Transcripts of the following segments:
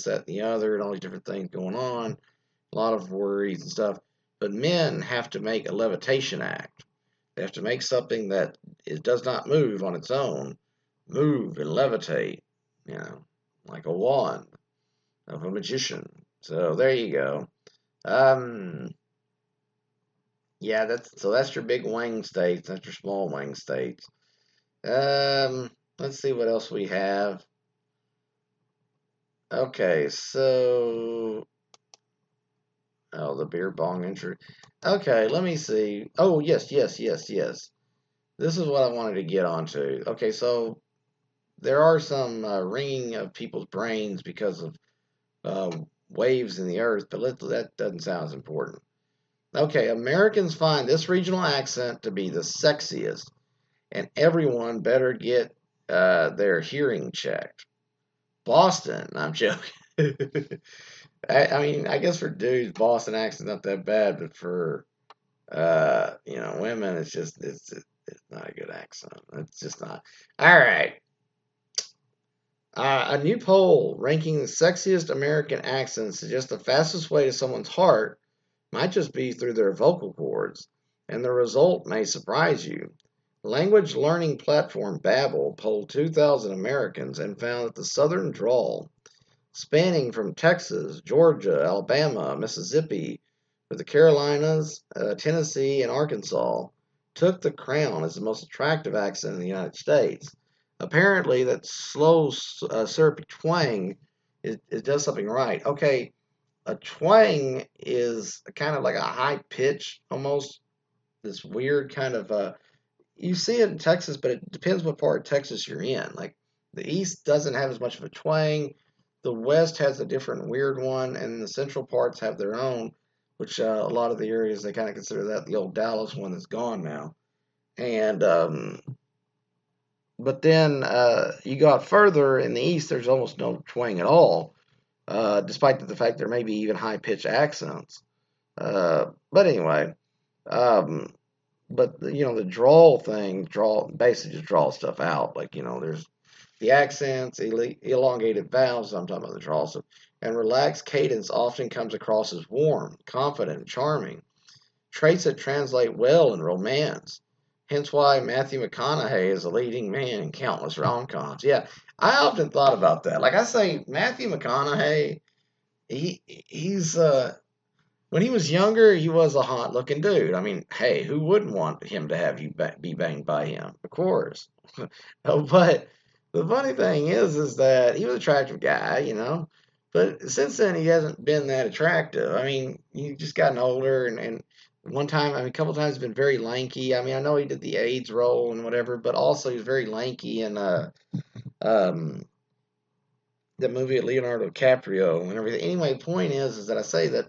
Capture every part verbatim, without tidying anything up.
this, that, and the other, and all these different things going on, a lot of worries and stuff. But men have to make a levitation act. They have to make something that it does not move on its own, move and levitate, you know, like a wand of a magician. So there you go. Um, yeah, that's so that's your big wing states. That's your small wing states. Um, let's see what else we have. Okay, so oh, the beer bong entry. Okay, let me see. Oh, yes, yes, yes, yes. This is what I wanted to get onto. Okay, so there are some uh, ringing of people's brains because of uh, waves in the earth, but let, that doesn't sound as important. Okay, Americans find this regional accent to be the sexiest, and everyone better get uh, their hearing checked. Boston, I'm joking. I, I mean, I guess for dudes, Boston accent's not that bad, but for uh, you know, women, it's just it's it's not a good accent. It's just not. All right. Uh, a new poll ranking the sexiest American accents suggests the fastest way to someone's heart might just be through their vocal cords, and the result may surprise you. Language learning platform Babbel polled two thousand Americans and found that the Southern drawl, spanning from Texas, Georgia, Alabama, Mississippi, with the Carolinas, uh, Tennessee, and Arkansas, took the crown as the most attractive accent in the United States. Apparently, that slow, uh, syrupy twang, it, it does something right. Okay, a twang is kind of like a high pitch, almost this weird kind of. Uh, you see it in Texas, but it depends what part of Texas you're in. Like the East doesn't have as much of a twang. The West has a different weird one, and the central parts have their own, which uh, a lot of the areas they kind of consider that the old Dallas one that's gone now. And um, but then uh, you go out further in the East, there's almost no twang at all, uh, despite the fact there may be even high pitched accents. Uh, but anyway, um, but you know the drawl thing, draw basically just draw stuff out. Like you know, there's the accents, elongated vowels. I'm talking about the drawl stuff, and relaxed cadence often comes across as warm, confident, and charming. Traits that translate well in romance. Hence why Matthew McConaughey is a leading man in countless rom-coms. Yeah, I often thought about that. Like I say, Matthew McConaughey, he he's uh when he was younger, he was a hot looking dude. I mean, hey, who wouldn't want him to have you ba- be banged by him? Of course. Oh, but the funny thing is, is that he was an attractive guy, you know. But since then, he hasn't been that attractive. I mean, he's just gotten older, and, and one time, I mean, a couple times, he's been very lanky. I mean, I know he did the AIDS role and whatever, but also he's very lanky in uh, um, the movie of Leonardo DiCaprio and everything. Anyway, the point is, is that I say that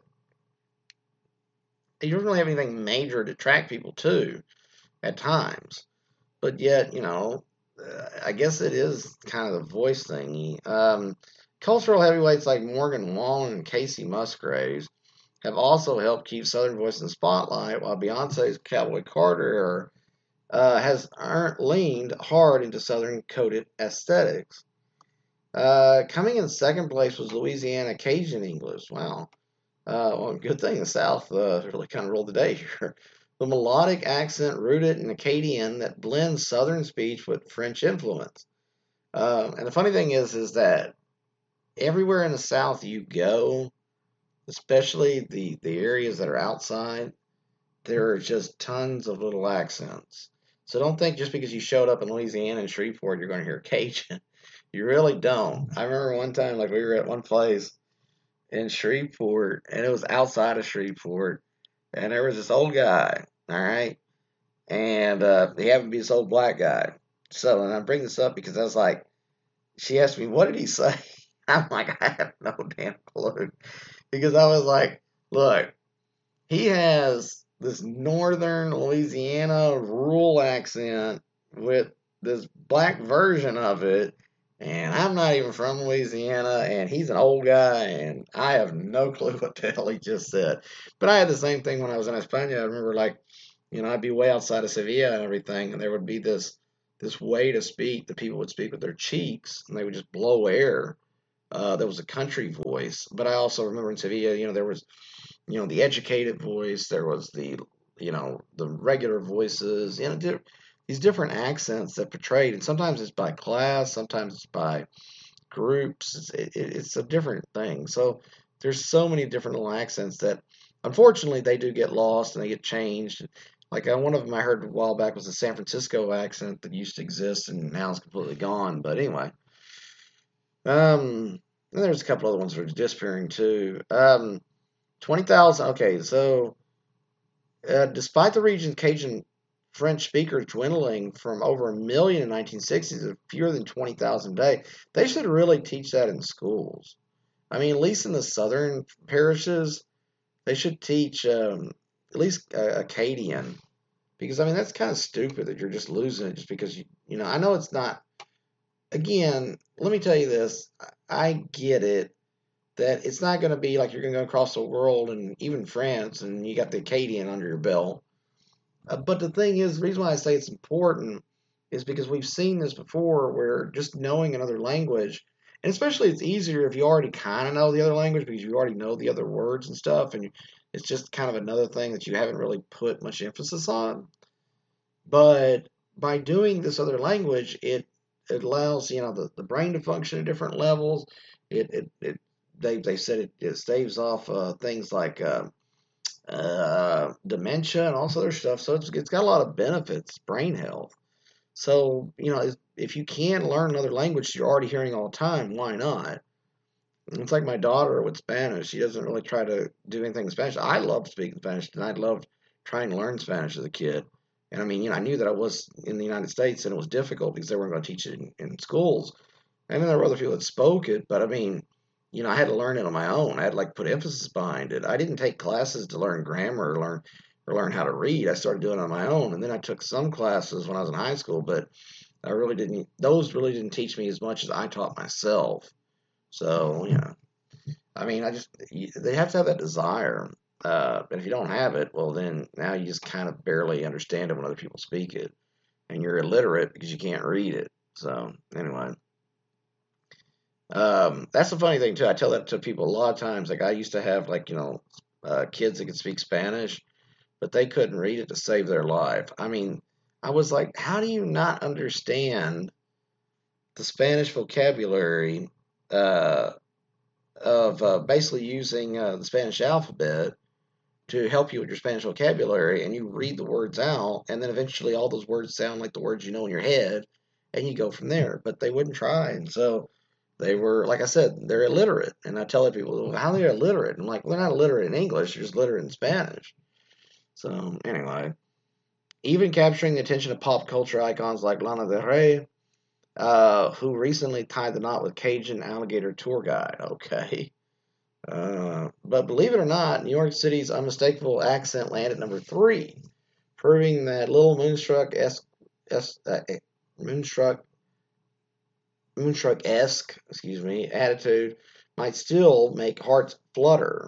he doesn't really have anything major to attract people to at times. But yet, you know, uh, I guess it is kind of the voice thingy. Um, cultural heavyweights like Morgan Wallen and Casey Musgraves have also helped keep Southern voice in the spotlight, while Beyonce's Cowboy Carter uh, has earned, leaned hard into Southern coded aesthetics. Uh, coming in second place was Louisiana Cajun English. Wow. Uh, well, good thing the South uh, really kind of rolled the day here. The melodic accent rooted in Acadian that blends Southern speech with French influence. Um, and the funny thing is, is that everywhere in the South you go, especially the the areas that are outside, there are just tons of little accents. So don't think just because you showed up in Louisiana and Shreveport you're going to hear Cajun. You really don't. I remember one time, like we were at one place in Shreveport, and it was outside of Shreveport, and there was this old guy, all right, and uh, he happened to be this old black guy. So, and I bring this up because I was like, she asked me, what did he say? I'm like, I have no damn clue. Because I was like, look, he has this northern Louisiana rural accent with this black version of it. And I'm not even from Louisiana, and he's an old guy, and I have no clue what the hell he just said. But I had the same thing when I was in España. I remember, like, you know, I'd be way outside of Sevilla and everything, and there would be this this way to speak that people would speak with their cheeks, and they would just blow air Uh, there was a country voice, but I also remember in Sevilla, you know, there was, you know, the educated voice, there was the, you know, the regular voices, you know, di- these different accents that portrayed, and sometimes it's by class, sometimes it's by groups. It's, it, it's a different thing. So there's so many different little accents that, unfortunately, they do get lost and they get changed. Like uh, one of them I heard a while back was a San Francisco accent that used to exist and now it's completely gone. But anyway, um, and there's a couple other ones that are disappearing too. Um, twenty thousand. Okay, so uh, despite the region's Cajun French speakers dwindling from over a million in the nineteen sixties to fewer than twenty thousand today, they should really teach that in schools. I mean, at least in the southern parishes, they should teach um, at least uh, Akkadian, because I mean that's kind of stupid that you're just losing it just because you you know I know it's not. Again, let me tell you this: I get it that it's not going to be like you're going to go across the world and even France and you got the Akkadian under your belt. Uh, but the thing is, the reason why I say it's important is because we've seen this before where just knowing another language, and especially it's easier if you already kind of know the other language because you already know the other words and stuff, and it's just kind of another thing that you haven't really put much emphasis on. But by doing this other language, it it allows you know the, the brain to function at different levels. It it, it they they said it, it staves off uh, things like uh, uh, dementia and all this other stuff. So it's, it's got a lot of benefits, brain health. So, you know, if you can learn another language you're already hearing all the time, why not? It's like my daughter with Spanish. She doesn't really try to do anything in Spanish. I loved speaking Spanish, and I loved trying to learn Spanish as a kid. And I mean, you know, I knew that I was in the United States and it was difficult because they weren't going to teach it in, in schools. I mean, there were other people that spoke it, but I mean, you know, I had to learn it on my own. I had to like put emphasis behind it. I didn't take classes to learn grammar or learn or learn how to read. I started doing it on my own, and then I took some classes when I was in high school, but I really didn't. Those really didn't teach me as much as I taught myself. So, you know, I mean, I just they have to have that desire. Uh, and if you don't have it, well, then now you just kind of barely understand it when other people speak it, and you're illiterate because you can't read it. So, anyway. Um, that's the funny thing too. I tell that to people a lot of times. Like I used to have like you know uh, kids that could speak Spanish, but they couldn't read it to save their life. I mean, I was like, how do you not understand the Spanish vocabulary uh, of uh, basically using uh, the Spanish alphabet to help you with your Spanish vocabulary, and you read the words out, and then eventually all those words sound like the words you know in your head, and you go from there. But they wouldn't try, and so they were, like I said, they're illiterate. And I tell people, well, how are they illiterate? I'm like, well, they're not illiterate in English, they're just illiterate in Spanish. So, anyway, even capturing the attention of pop culture icons like Lana Del Rey, uh, who recently tied the knot with Cajun alligator tour guide. Okay. Uh, but believe it or not, New York City's unmistakable accent landed at number three, proving that little Moonstruck esque, uh, Moonstruck Moonstruck-esque, excuse me, attitude might still make hearts flutter.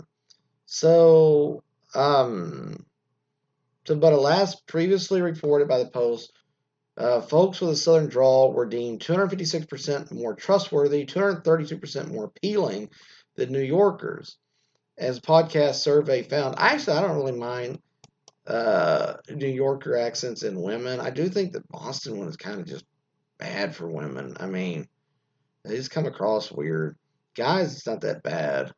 So, um, so, but alas, previously reported by the Post, uh, folks with a Southern drawl were deemed two hundred fifty-six percent more trustworthy, two hundred thirty-two percent more appealing than New Yorkers. As a podcast survey found, actually, I don't really mind uh, New Yorker accents in women. I do think the Boston one is kind of just bad for women. I mean, they just come across weird. Guys, it's not that bad.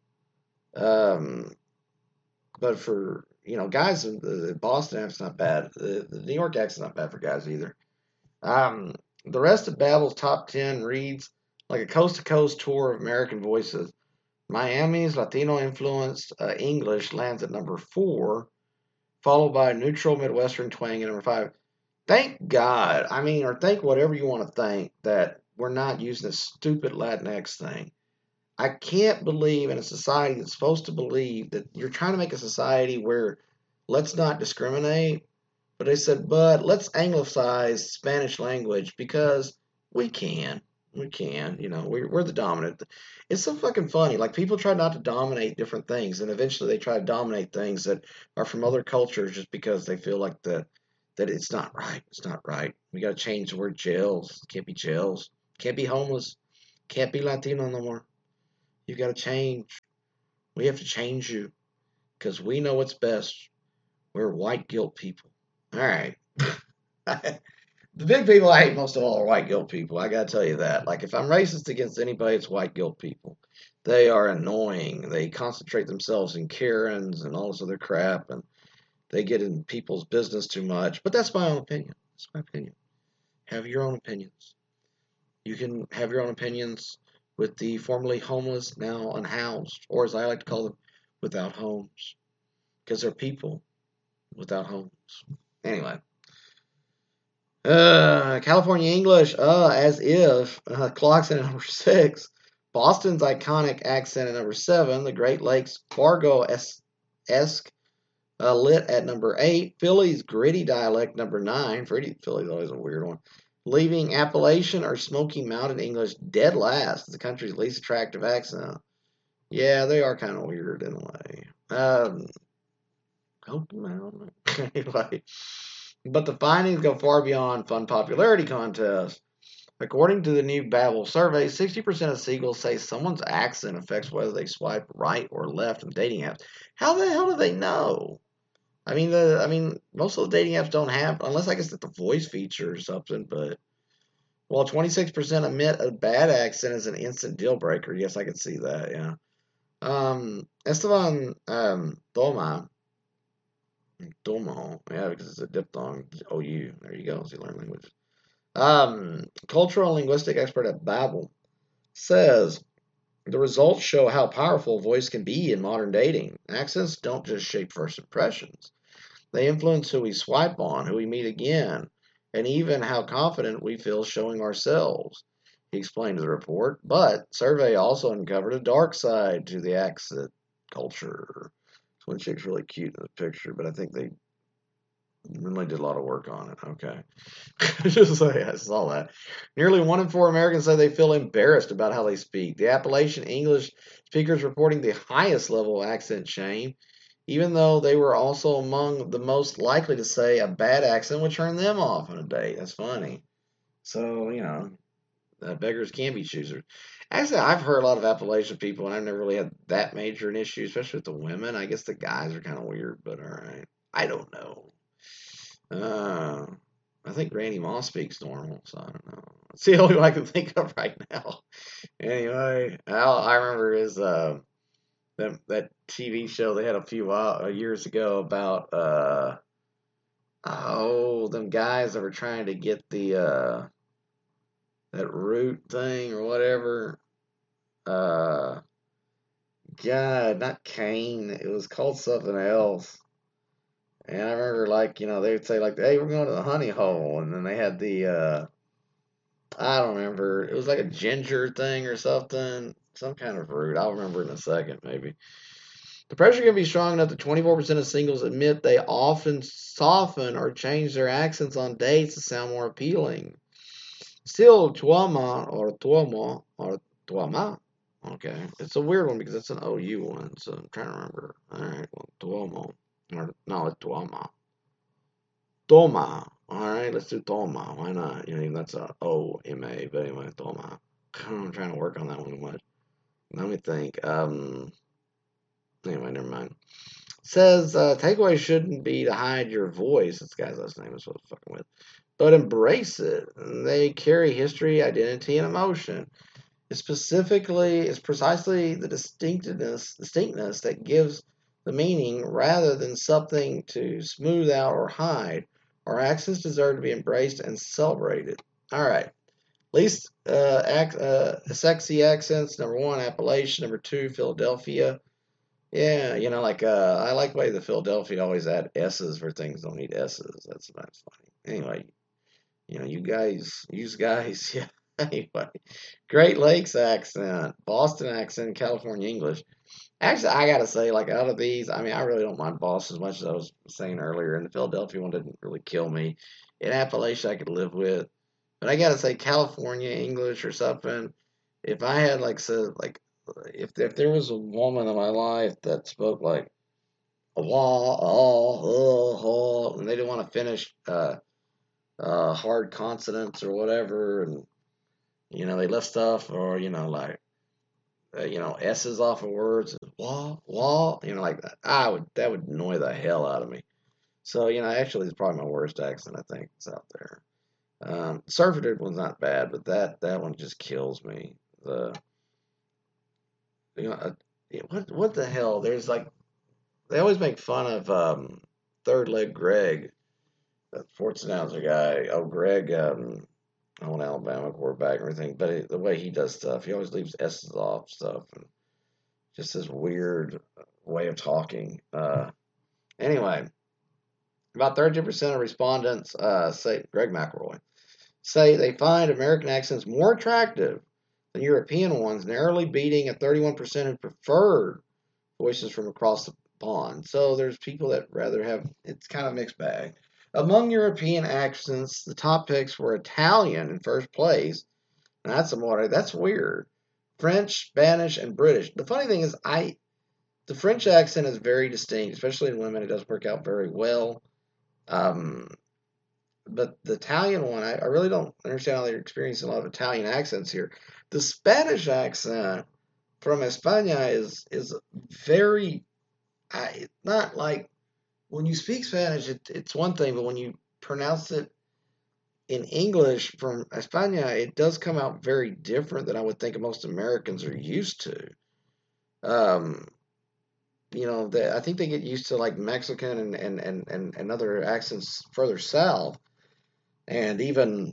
Um, but for you know, guys, the, the Boston accent's not bad. The, the New York accent's not bad for guys either. Um, the rest of Babel's top ten reads like a coast to coast tour of American voices. Miami's Latino influenced uh, English lands at number four, followed by neutral Midwestern twang at number five. Thank God, I mean, or thank whatever you want to think that we're not using this stupid Latinx thing. I can't believe in a society that's supposed to believe that you're trying to make a society where let's not discriminate, but they said, but let's anglicize Spanish language because we can. We can, you know, we're, we're the dominant. It's so fucking funny. Like, people try not to dominate different things, and eventually they try to dominate things that are from other cultures just because they feel like the, that it's not right. It's not right. We got to change the word jails. Can't be jails. Can't be homeless. Can't be Latino no more. You got to change. We have to change you because we know what's best. We're white guilt people. All right. The big people I hate most of all are white guilt people. I gotta tell you that. Like, if I'm racist against anybody, it's white guilt people. They are annoying. They concentrate themselves in Karens and all this other crap, and they get in people's business too much. But that's my own opinion. That's my opinion. Have your own opinions. You can have your own opinions with the formerly homeless, now unhoused, or as I like to call them, without homes. Because they're people without homes. Anyway. Uh, California English, uh, as if, uh, clocks in at number six. Boston's iconic accent at number seven. The Great Lakes Fargo-esque uh, lit at number eight. Philly's gritty dialect number nine. Philly's always a weird one. Leaving Appalachian or Smoky Mountain English dead last. The country's least attractive accent. Yeah, they are kind of weird in a way. Um, Smoky Mountain. Anyway. But the findings go far beyond fun popularity contests. According to the new Babbel survey, sixty percent of Seagulls say someone's accent affects whether they swipe right or left in dating apps. How the hell do they know? I mean, the I mean, most of the dating apps don't have, unless I guess that the voice feature or something. But while twenty-six percent admit a bad accent is an instant deal breaker, yes, I can see that. Yeah. Um, Esteban um, Toma. Domo, yeah, because it's a diphthong. O U. There you go. So you learn language. Um, cultural and linguistic expert at Babbel says the results show how powerful voice can be in modern dating. Accents don't just shape first impressions; they influence who we swipe on, who we meet again, and even how confident we feel showing ourselves. He explained to the report. But survey also uncovered a dark side to the accent culture. This one chick's really cute in the picture, but I think they really did a lot of work on it. Okay. Just say I saw that. Nearly one in four Americans say they feel embarrassed about how they speak. The Appalachian English speakers reporting the highest level of accent shame, even though they were also among the most likely to say a bad accent would turn them off on a date. That's funny. So, you know, uh, beggars can be choosers. Actually, I've heard a lot of Appalachian people, and I've never really had that major an issue, especially with the women. I guess the guys are kind of weird, but all right. I don't know. Uh, I think Randy Moss speaks normal, so I don't know. It's the only one I can think of right now. Anyway, Al, I remember his uh, that that T V show they had a few uh, years ago about uh, oh them guys that were trying to get the uh, that root thing or whatever. Uh, God, not Kane. It was called something else. And I remember, like, you know, they would say, like, hey, we're going to the honey hole. And then they had the, uh, I don't remember. It was like a ginger thing or something. Some kind of fruit. I'll remember in a second, maybe. The pressure can be strong enough that twenty-four percent of singles admit they often soften or change their accents on dates to sound more appealing. Still, tuama or tuomo or tuama. Okay. It's a weird one because it's an O U one, so I'm trying to remember. All right. Well, tuomo. Or, no, it's tuama. Toma. All right, let's do Toma. Why not? You know, that's a O M A, but anyway, Toma. I'm trying to work on that one too much. Let me think. Um. Anyway, never mind. Says uh, takeaway shouldn't be to hide your voice. This guy's last name is what I'm fucking with, but embrace it. They carry history, identity, and emotion. It's specifically, it's precisely the distinctness, distinctness that gives the meaning, rather than something to smooth out or hide. Our accents deserve to be embraced and celebrated. All right. Least uh, ac- uh, sexy accents. Number one, Appalachian. Number two, Philadelphia. Yeah, you know, like uh, I like the way the Philadelphia always add S's for things that don't need S's. That's that's funny. Anyway, you know, you guys, use guys, yeah. Anyway, Great Lakes accent, Boston accent, California English. Actually, I gotta say, like out of these, I mean, I really don't mind Boston as much as I was saying earlier, and the Philadelphia one didn't really kill me. In Appalachia, I could live with, but I gotta say, California English or something. If I had like so like if if there was a woman in my life that spoke like a wah oh oh oh, and they didn't want to finish uh, uh, hard consonants or whatever, and you know they left stuff, or you know like uh, you know, S's off of words, wall, wall, you know, like that. I would that would annoy the hell out of me. So, you know, actually, it's probably my worst accent I think is out there. Um, Surfer one's not bad, but that that one just kills me. The you know, uh, what what the hell? There's like they always make fun of um, Third Leg Greg, that sports announcer guy. Oh, Greg, um, on Alabama quarterback and everything. But it, the way he does stuff, he always leaves S's off stuff, and just this weird way of talking. Uh, anyway, about thirty percent of respondents uh, say Greg McElroy say they find American accents more attractive than European ones, narrowly beating a thirty-one percent who preferred voices from across the pond. So there's people that rather have, it's kind of a mixed bag. Among European accents, the top picks were Italian in first place, and that's somewhat that's weird. French, Spanish, and British. The funny thing is, I the French accent is very distinct, especially in women. It does work out very well. Um, but the Italian one, I, I really don't understand how they're experiencing a lot of Italian accents here. The Spanish accent from España is is very, I, not like when you speak Spanish, it, it's one thing, but when you pronounce it in English from España, it does come out very different than I would think most Americans are used to. Um, you know, they, I think they get used to like Mexican and, and, and, and, and other accents further south, and even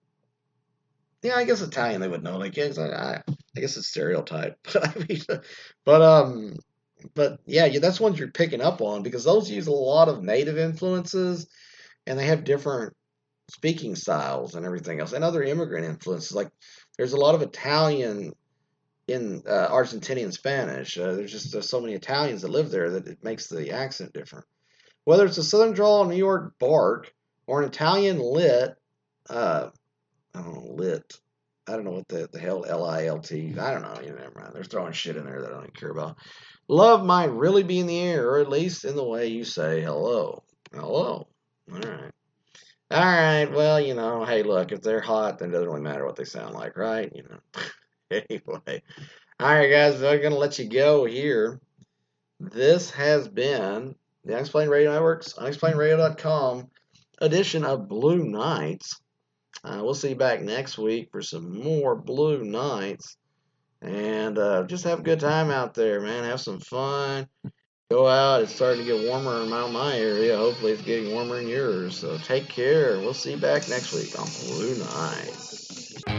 yeah, I guess Italian they would know. Like, yes, I, I guess it's stereotype, but I mean, but um, but yeah, yeah, that's ones you're picking up on because those use a lot of native influences, and they have different speaking styles and everything else, and other immigrant influences. Like, there's a lot of Italian in uh, Argentinian Spanish. Uh, there's just there's so many Italians that live there that it makes the accent different. Whether it's a Southern drawl, New York bark, or an Italian lit, uh, I don't know, lit. I don't know what the, the hell L I L T. I don't know. You know, never mind. They're throwing shit in there that I don't care about. Love might really be in the air, or at least in the way you say hello. Hello. All right. All right. Well, you know, hey, look, if they're hot, then it doesn't really matter what they sound like, right? You know. Anyway. All right, guys. I'm going to let you go here. This has been the Unexplained Radio Network's unexplained radio dot com edition of Blue Nights. Uh, we'll see you back next week for some more Blue Nights. And uh, just have a good time out there, man. Have some fun. Go out. It's starting to get warmer around my area. Hopefully it's getting warmer in yours. So take care. We'll see you back next week on Blue Nights.